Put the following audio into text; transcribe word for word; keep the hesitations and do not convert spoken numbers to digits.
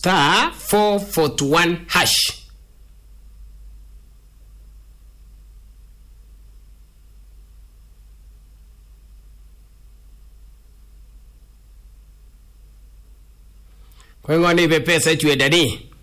star four forty-one hash. Kwa ngoni pepesa chwe dadi.